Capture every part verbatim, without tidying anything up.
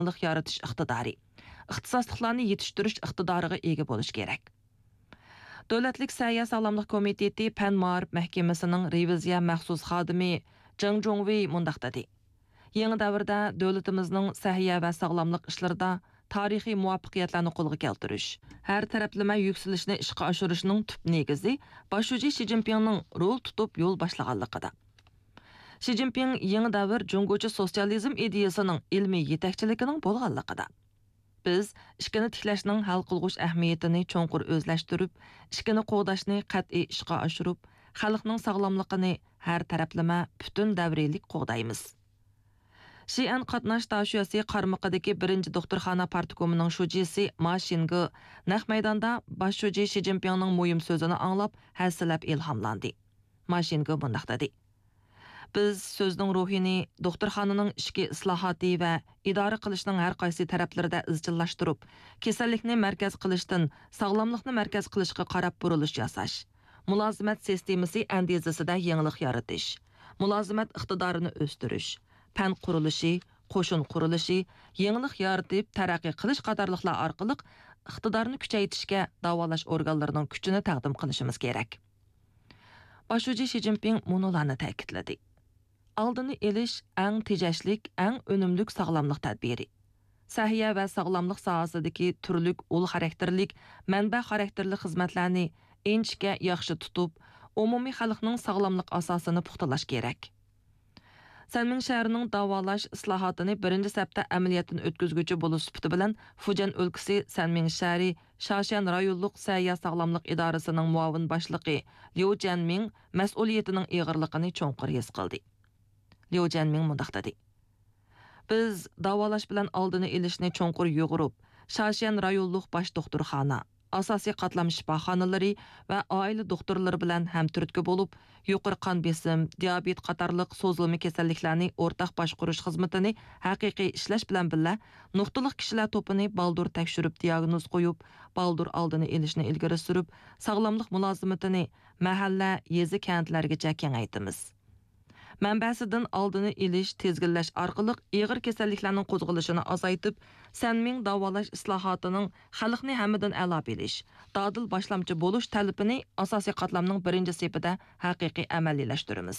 yaratish iqtidori, ixtisosliklarni yetishtirish iqtidoriga ega bo'lish kerak. Davlatlik Səhiyyə Sağlamlıq Komiteti Pan Ma'arif Məhkəməsinin reviziya məxsus xadimi Zheng Zhongwei mundaq dedi. Yeni davrda dövlətimizin səhiyyə və sağlamlıq işlərində tarixiy muvaffaqiyatlarni qo'lga keltirish, har taraflama yuksalishni ishga oshirishning tub negizi boshlovchi Xi Jinpingning rol tutib yo'l boshlaganligida. Xi Jinping yeni davr Jungocha sotsializm ideyasining ilmiy yetakchiligining bo'lganligida. Biz ishkini tiklashning hal qilg'ush ahamiyatini cho'nqur o'zlashtirib, ishkini qo'g'dashni qat'iy ishga oshirib, xalqning sog'lomligini har taraflama butun davriylik qo'g'daymiz. Xi'an qatnash tashiyasi qarmaqidagi birinchi doktorxona partikomining shujisi Ma Xinge naq maydonda bosh shuji Xi Jinpingning muhim so'zini anglab, hasilab ilhomlandi. Ma Xinge bundaq dedi. Biz so'zning ruhini doktorxonaning ishki islohoti va idora qilishning har qaysi taraflarida izchillashtirib, kasallikni markaz qilishdan sog'lomlikni markaz qilishga qarab burilish yasash, mulozimat sistemasi andezasida yangilik yaratish, mulozimat iqtidorini o'stirish, pan qurilishi, qo'shin qurilishi, yangilik yaratib taraqqiy qilish qatorliqlar orqali iqtidorni kuchaytirishga davolash organlarining kuchini taqdim qilishimiz kerak. Boshlovchi Xi Jinping munolarni ta'kidladi. Aldını elish eng tejashlik, eng unumlik sog'lomlik tadbiri. Səhiyyə və sağlamlıq sohasidagi turlik ul xarakterlik, manba xarakterli xizmatlarni enchga yaxshi tutib, umumiy xalqning sog'lomlik asosini puxtalash kerak. Sanming shahrining davolash islohotini birinchi sabta amaliyotdan o'tkazguchi bo'lish sifati bilan Fujian o'lkasi Sanming shahri Shashan rayonluq səhiyyə sog'lomlik idorasining muavin boshlig'i Liu Jianming mas'uliyatining ig'irligini cho'nqur his qildi. Liu Jianming mundaq dedi. Biz davolash bilan oldini ilishni cho'nqur yo'g'irib, Shashan rayonluq bosh doktorxona, asosiy qatlam shifoxonalari va oila doktorlari bilan hamturtki bo'lib, yuqori qon besim, diabet qatorliq so'zilma kasalliklarni o'rtaq boshqarish xizmatini haqiqiy ishlash bilan birga nuqtaliq kishilar to'pini baldur tekshirib diagnoz qo'yib, baldur oldini ilishni ilgari surib, sog'lomlik mulozimatini mahalla, yezi kentlargacha kengaytimiz. Manbasidan oldini ilish, tezginlash orqali og'ir kasalliklarning qo'zg'alishini azaytib, Sanming davolash islohotining xalqni hammadan a'lo bilish, dadil boshlamchi bo'lish talabini asosiy qatlamning birinchi sepida haqiqiy amaliyalashtiramiz.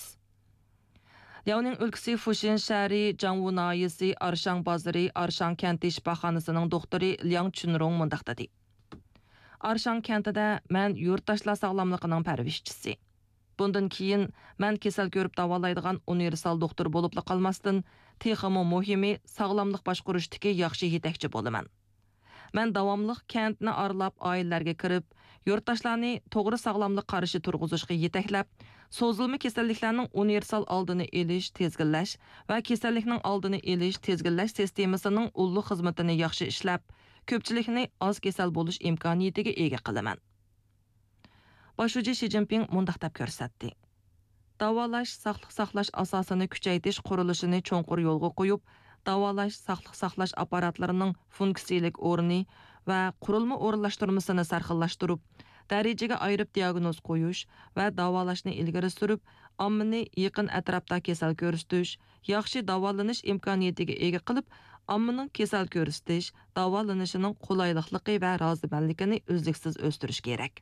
Liaoning o'lkasi Fujian shahri Jiangwu noyisi Arshang bozori Arshang kenti shifoxonasining doktori Liang Chunrong mundaq dedi. Arshang kentida men yurtdoshlar sog'lomligining parvishchisi. Bundan keyin men kasal ko'rib davolaydigan universal doktor bo'lib qolmasdan, texmo muhimi sog'lomlik boshqarishdagi yaxshi yetakchi bo'laman. Men davomli kentni aralab oilalarga kirib, yurtdoshlarni to'g'ri sog'lomlik qarashi turg'izishga yetaklab, so'zilma kasalliklarning universal oldini olish, tezginlash va kasallikning oldini olish, tezginlash sistemasining ulug' xizmatini yaxshi ishlab, ko'pchilikni oz kasal bo'lish imkoniyatiga ega qilaman. Boshlovchi Xi Jinping mundaq deb ko'rsatdi. Davolash, saqliq saqlash asosini kuchaytirish qurilishini cho'nqur yo'lga qo'yib, davolash, saqliq saqlash apparatlarining funksiyalik o'rni va qurilma o'rinlashtirmasini sarxillashtirib, darajaga ayirib diagnoz qo'yish va davolashni ilgari surib, ommani yaqin atrofda kasal ko'rsatish, yaxshi davolanish imkoniyatiga ega qilib, ommaning kasal ko'rsatish, davolanishining qulaylikligi va rozimanligini uzluksiz o'stirish kerak.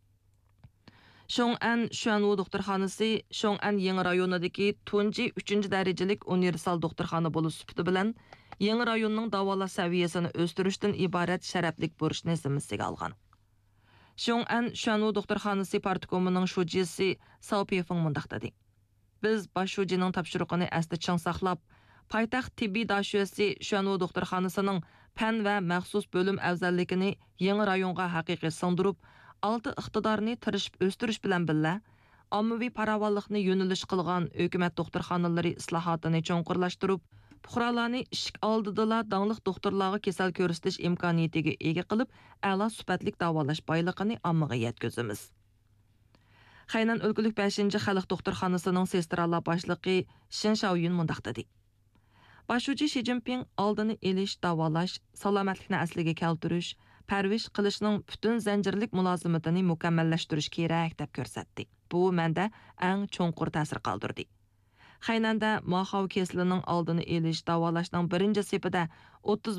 Shong'an Shuanwu doktorxonasi Shong'an yangi rayonidagi tunji uchinchi darajalik universal doktorxona bo'lish sifati bilan yangi rayonning davolash saviyasini o'stirishdan iborat sharaflik burchni zimmasiga olgan. Shong'an Shuanwu doktorxonasi partikomining shujisi Sao Peifeng mundaq dedi. Biz bosh shujining topshiriqini asli ching saqlab, poytaxt tibbiy dashiyasi Shuanwu doktorxonasining fan va maxsus bo'lim afzalligini yangi rayonga haqiqiy singdirib, olti iqtidorni tirishib o'stirish bilan birga, ommaviy farovonlikni yo'nalish qilgan hukumat doktorxonalari islohotini cho'nqurlashtirib, fuqarolarni ishik oldida dangliq doktorlarga kasal ko'rsatish imkoniyatiga ega qilib, a'lo sifatli davolash boyligini ommaga yetkazamiz. Xaynan o'lkalik beshinchi xalq doktorxonasining sestralar boshlig'i Shin Shaoyun mundaq dedi. Boshlovchi Xi Jinping oldini elish, davolash, salomatlikni asliga keltirish, parvish qilishning butun zanjirlik mulozimatini mukammallashtirish kerak deb ko'rsatdi. Bu menda eng cho'nqur ta'sir qoldirdi. Xaynanda Mahov kesilining oldini elish, davolashning birinchi sepida o'ttiz